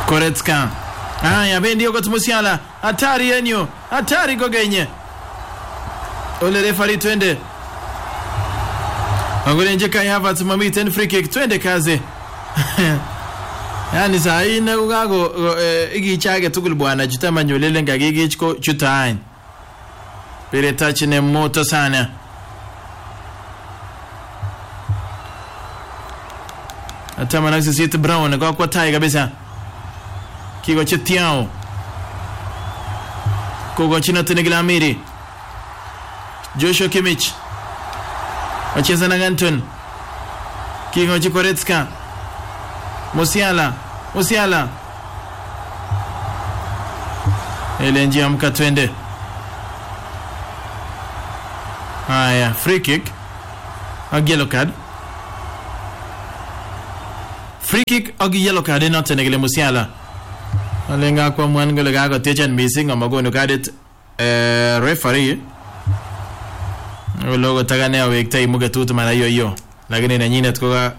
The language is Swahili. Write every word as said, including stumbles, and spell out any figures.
Goretzka. Haya, bendi okot Musiala. Hatari yenyu. Hatari gogenye. Ole refari twende. Angole nje Kai Havertz mamiten free kick twende kazi. Yani saa hii na ugago igichage tugul bwana chitama nyolele ngagigichko chutain. Pere touch ne moto sana. Atama naksi siete Brown kwa kwa tai kabisa. Kigo chetiao. Kogo china tenegila Amiri. Joshua Kimmich. Wacheza na Ganton. Kigo Goretzka. Musiala. Musiala. Ele njia mka twende. Haya, free kick. A yellow card. Free kick a yellow card na tenegele Musiala. Alenga kwa mwangole gago techen missing amagono kadit eh referee. Logo tagane awekta imuga tutu mara hiyo hiyo. Lakini na nyine tukoga